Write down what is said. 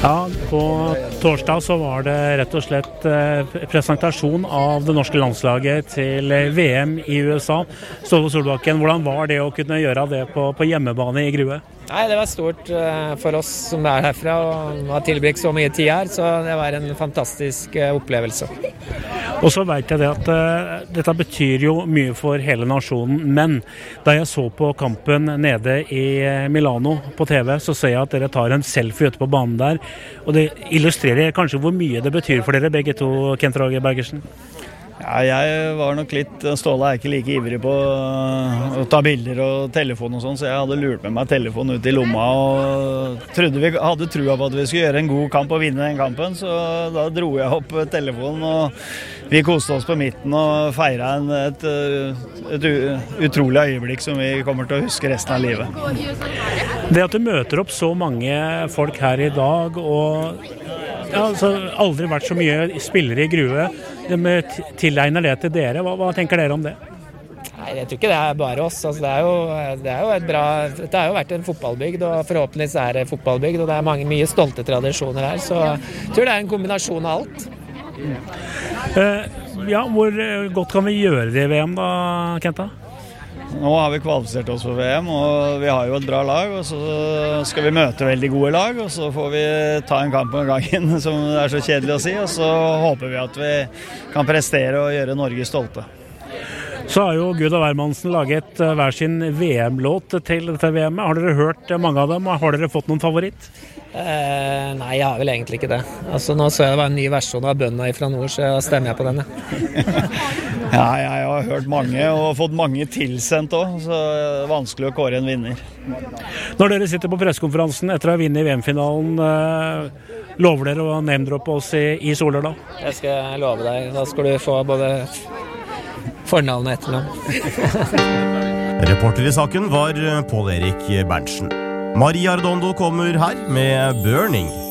Ja, på torsdag så var det rett og slett presentasjon av det norske landslaget til VM i USA. Ståle Solbakken, hvordan var det å kunne gjøre det på hjemmebane i Grue? Nei, det var stort for oss som er herfra og har tilbrakt så mye tid her, så det var en fantastisk opplevelse. Og så vet jeg det at dette betyr jo mye for hele nasjonen, men da jeg så på kampen nede i Milano på TV, så ser jeg at dere tar en selfie ute på banen der, og det illustrerer kanskje hvor mye det betyr for dere begge to, Kent Roger Bergersen. Ja, jeg var nok litt, Ståle er ikke like ivrig på å ta bilder og telefon og sånn, så jeg hadde lurt med meg telefon ut i lomma og hadde trua på at vi skulle gjøre en god kamp og vinne den kampen, så da dro jeg opp telefonen og vi koste oss på midten og feiret et utrolig øyeblikk som vi kommer til å huske resten av livet. Det at du møter opp så mange folk her i dag, og ja, altså, aldri vært så mye spillere i Grue, de tilegner det til dere. Hva tenker dere om det? Nei, jeg tror ikke det er bare oss. Altså, det er jo et bra, dette har jo vært en fotballbygd, og forhåpentligvis er det fotballbygd, og det er mye stolte tradisjoner her, så jeg tror det er en kombinasjon av alt. Ja, hvor godt kan vi gjøre det i VM da, Kenta? Nå har vi kvalifisert oss for VM, og vi har jo et bra lag, og så skal vi møte veldig gode lag, og så får vi ta en kamp om gangen, som det er så kjedelig å si, og så håper vi at vi kan prestere og gjøre Norge stolte. Så har jo Gud og Wermansen laget hver sin VM-låt til dette VM-et. Har dere hørt mange av dem? Har dere fått noen favoritt? Nei, jeg har vel egentlig ikke det. Altså, nå så jeg det var en ny versjon av Bønna fra nord, så stemmer jeg på den. Ja, jeg har hørt mange og fått mange tilsendt også, så det er vanskelig å kåre en vinner. Når dere sitter på pressekonferansen etter å ha vunnet VM-finalen, lover dere å name-droppe oss i Soler da? Jeg skal love deg, da skal du få både fornavn og etternavn. Reporter i saken var Pål Erik Berntsen. Maria Arredondo kommer her med Burning.